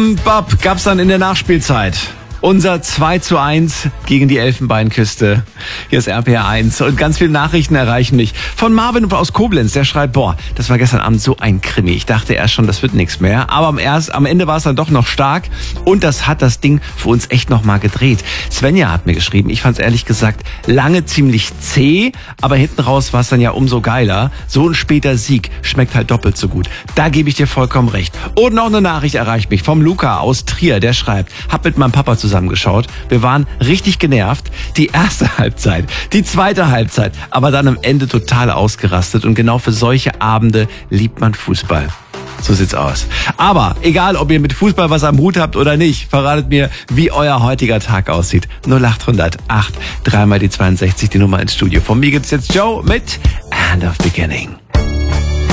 Bob gab's dann in der Nachspielzeit. Unser 2:1 gegen die Elfenbeinküste. Hier ist RPR 1 und ganz viele Nachrichten erreichen mich. Von Marvin aus Koblenz, der schreibt, das war gestern Abend so ein Krimi. Ich dachte erst schon, das wird nichts mehr. Aber am Ende war es dann doch noch stark und das hat das Ding für uns echt nochmal gedreht. Svenja hat mir geschrieben, ich fand's ehrlich gesagt lange ziemlich zäh, aber hinten raus war es dann ja umso geiler. So ein später Sieg schmeckt halt doppelt so gut. Da gebe ich dir vollkommen recht. Und noch eine Nachricht erreicht mich vom Luca aus Trier, der schreibt, hab mit meinem Papa zusammengeschaut. Wir waren richtig genervt. Die erste Halbzeit, die zweite Halbzeit, aber dann am Ende total ausgerastet. Und genau für solche Abende liebt man Fußball. So sieht's aus. Aber egal, ob ihr mit Fußball was am Hut habt oder nicht, verratet mir, wie euer heutiger Tag aussieht. 0800 8 3 mal die 62, die Nummer ins Studio. Von mir gibt's jetzt Joe mit End of Beginning.